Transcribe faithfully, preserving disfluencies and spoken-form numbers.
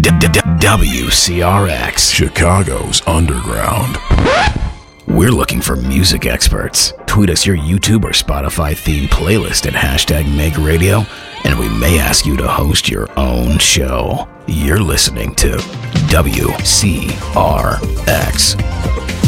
W C R X, Chicago's Underground. We're looking for music experts. Tweet us your YouTube or Spotify themed playlist at hashtag Make Radio, and we may ask you to host your own show. You're listening to W C R X.